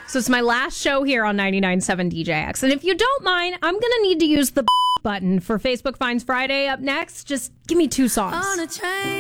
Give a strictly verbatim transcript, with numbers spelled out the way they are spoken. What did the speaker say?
So it's my last show here on ninety-nine point seven D J X. And if you don't mind, I'm going to need to use the button for Facebook Finds Friday up next. Just give me two songs.